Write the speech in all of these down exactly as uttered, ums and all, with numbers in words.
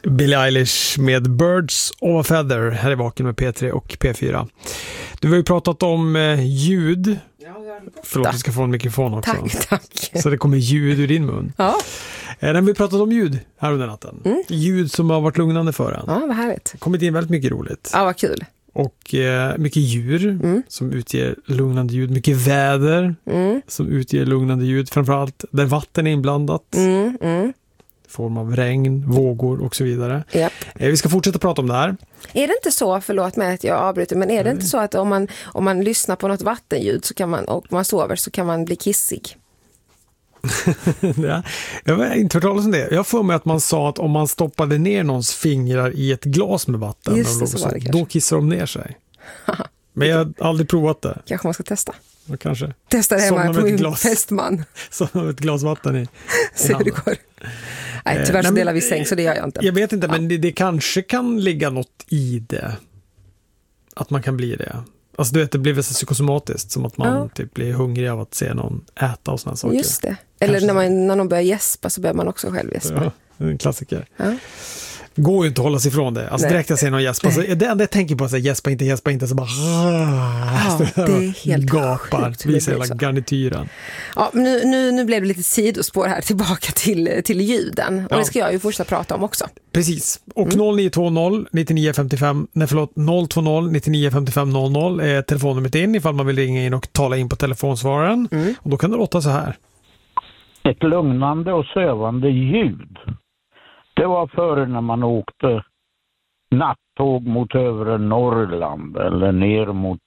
Billie Eilish med Birds of a Feather här i Vaken med P tre och P fyra. Du har ju pratat om eh, ljud. Förlåt, du ska få en mikrofon också. Tack, tack. Så det kommer ljud ur din mun. Ja. Eh, när vi har pratat om ljud här under natten. Mm. Ljud som har varit lugnande för en. Ja, vad härligt. Det har kommit in väldigt mycket roligt. Ja, vad kul. Och eh, mycket djur mm. som utger lugnande ljud. Mycket väder mm. som utger lugnande ljud. Framförallt där vatten är inblandat. Mm, mm. Form av regn, vågor och så vidare. Yep. Eh, vi ska fortsätta prata om det här. Är det inte så, förlåt mig att jag avbryter, men är det mm. inte så att om man, om man lyssnar på något vattenljud så kan man, och man sover så kan man bli kissig? Ja, jag har inte hört talas om det. Jag får med att man sa att om man stoppade ner någons fingrar i ett glas med vatten, Just det, så var det så, då kissar de ner sig. Men jag har aldrig provat det. Kanske man ska testa. Ja, kanske. Testa det hemma på min fästman. Som ett glas vatten i, i Se hur det går. Nej, tyvärr så delar vi säng, så det gör jag inte. Jag vet inte, ja. men det, det kanske kan ligga något i det. Att man kan bli det. Alltså du vet, det blir väl så psykosomatiskt, som att man ja. typ blir hungrig av att se någon äta och såna saker. Just det. Eller kanske. när, man, när någon börjar gäspa så börjar man också själv gäspa. Ja, det är en klassiker. Ja. Går ju inte att hålla sig ifrån det. Alltså Nej. direkt jag ser någon gäspa. Så det enda jag tänker på är gäspa inte, gäspa inte. Så bara ja, det är helt gapar. Visar hela garnityren. Ja, nu, nu, nu blev det lite sidospår här tillbaka till, till ljuden. Och ja. det ska jag ju fortsätta prata om också. Precis. Och mm. noll nio två noll nio nio fem fem, nej förlåt, noll två noll nio nio fem fem noll noll är telefonnumret in ifall man vill ringa in och tala in på telefonsvararen. Mm. Och då kan det låta så här. Ett lugnande och sövande ljud. Det var förr när man åkte nattåg mot övre Norrland eller ner mot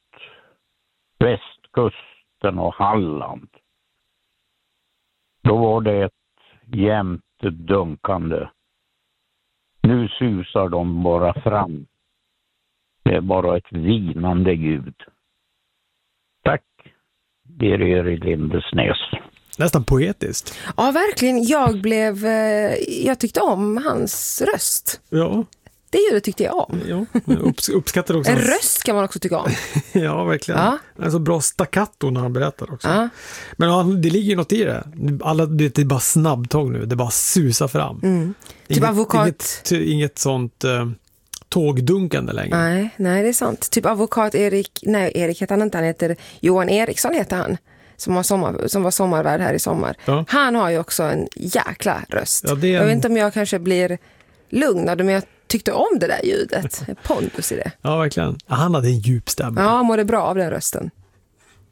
västkusten och Halland. Då var det ett jämnt dunkande. Nu susar de bara fram. Det är bara ett vinande ljud. Tack, Birger i Lindesnäs. Nästan poetiskt. Ja, verkligen. Jag blev... Jag tyckte om hans röst. Ja. Det ljudet tyckte jag om. Ja, upps- uppskattar också. En röst kan man också tycka om. Ja, verkligen. Ja. Alltså bra staccato när han berättar också. Ja. Men ja, det ligger ju något i det. Alla, det är bara snabbtåg nu. Det bara susar fram. Mm. Typ inget, avokat... Inget, inget sånt... Uh, tågdunkande längre. Nej, nej, det är sant. Typ advokat Erik... Nej, Erik heter han inte. Han heter Johan Eriksson heter han. Som var, sommar, som var sommarvärd här i sommar. Ja. Han har ju också en jäkla röst. Ja, en... Jag vet inte om jag kanske blir lugnad, men jag tyckte om det där ljudet. Pondus i det. Ja, verkligen. Han hade en djup stämma. Ja, mådde bra av den rösten.